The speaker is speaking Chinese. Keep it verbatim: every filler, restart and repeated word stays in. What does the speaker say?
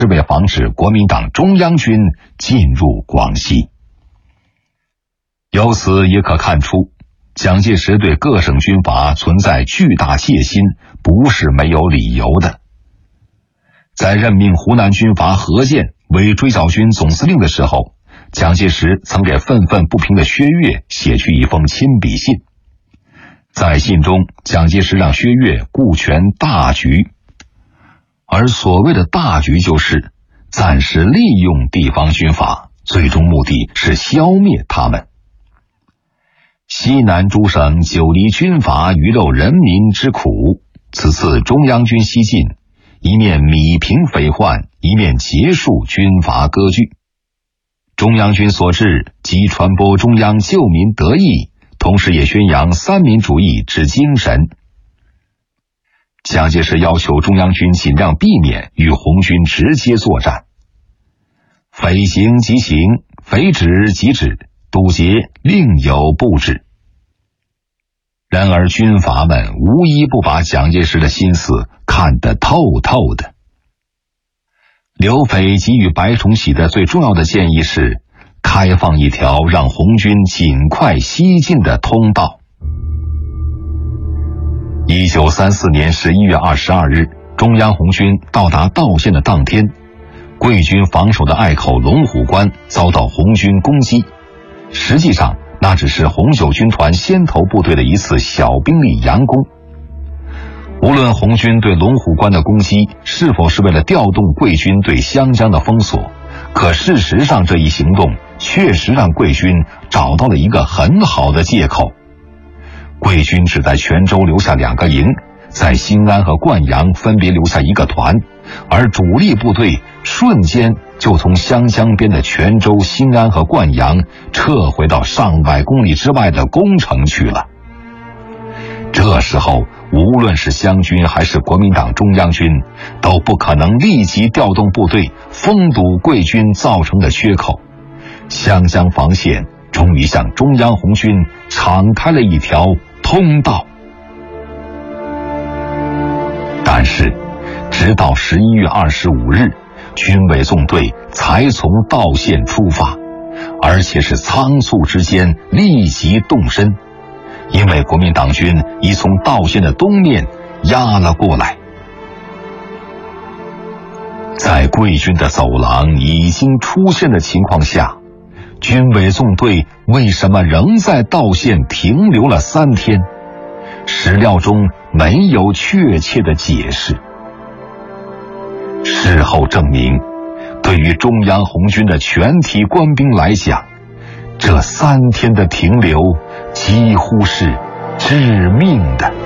是为防止国民党中央军进入广西。由此也可看出，蒋介石对各省军阀存在巨大戒心，不是没有理由的。在任命湖南军阀何键为追剿军总司令的时候，蒋介石曾给愤愤不平的薛岳写去一封亲笔信。在信中，蒋介石让薛岳顾全大局，而所谓的大局就是暂时利用地方军阀，最终目的是消灭他们。西南诸省久离军阀鱼肉人民之苦，此次中央军西进，一面弭平匪患，一面结束军阀割据。中央军所至，即传播中央救民得意，同时也宣扬三民主义之精神。蒋介石要求中央军尽量避免与红军直接作战，匪行即行，匪止即止，堵截另有布置。然而军阀们无一不把蒋介石的心思看得透透的。刘斐给予白崇禧的最重要的建议是开放一条让红军尽快西进的通道。一九三四年十一月二十二日，中央红军到达道县的当天，桂军防守的隘口龙虎关遭到红军攻击。实际上那只是红九军团先头部队的一次小兵力佯攻。无论红军对龙虎关的攻击是否是为了调动桂军对湘江的封锁，可事实上这一行动确实让桂军找到了一个很好的借口。桂军只在泉州留下两个营，在新安和灌阳分别留下一个团，而主力部队瞬间就从湘江边的泉州、新安和灌阳撤回到上百公里之外的宫城去了。这时候无论是湘军还是国民党中央军都不可能立即调动部队封堵桂军造成的缺口，湘江防线终于向中央红军敞开了一条通道。但是直到十一月二十五日，军委纵队才从道县出发，而且是仓促之间立即动身，因为国民党军已从道县的东面压了过来。在桂军的走廊已经出现的情况下，军委纵队为什么仍在道县停留了三天？史料中没有确切的解释。事后证明，对于中央红军的全体官兵来讲，这三天的停留几乎是致命的。